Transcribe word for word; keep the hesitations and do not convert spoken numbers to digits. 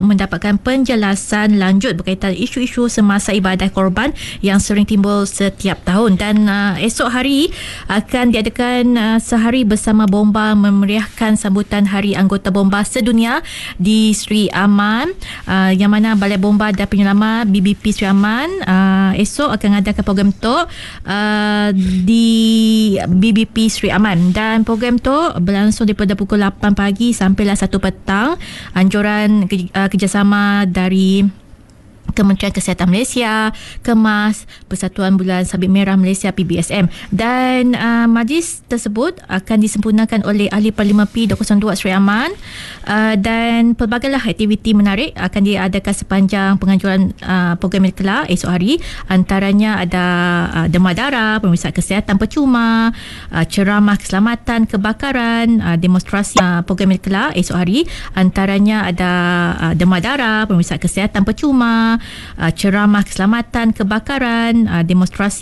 mendapatkan penjelasan lanjut berkaitan isu-isu semasa ibadah korban yang sering timbul setiap tahun. Dan uh, esok hari akan diadakan uh, sehari bersama bomba memeriahkan sambutan Hari Anggota Bomba Sedunia di Sri Aman, uh, yang mana Balai Bomba dan Penyelamat B B P Sri Aman uh, esok akan mengadakan program tu uh, di B B P Sri Aman, dan program tu berlangsung daripada pukul lapan pagi sampailah satu petang. Anjuran uh, kerjasama dari Kementerian Kesihatan Malaysia, Kemas, Persatuan Bulan Sabit Merah Malaysia P B S M, dan uh, majlis tersebut akan disempurnakan oleh Ahli Parlimen P dua kosong dua Sri Aman, uh, dan pelbagailah aktiviti menarik akan diadakan sepanjang penganjuran uh, program ini kelak esok hari. Antaranya ada uh, demam darah, pemeriksaan kesihatan percuma, uh, ceramah keselamatan kebakaran, uh, demonstrasi uh, program ini kelak esok hari. Antaranya ada uh, demam darah, pemeriksaan kesihatan percuma, Uh, ceramah keselamatan kebakaran, uh, demonstrasi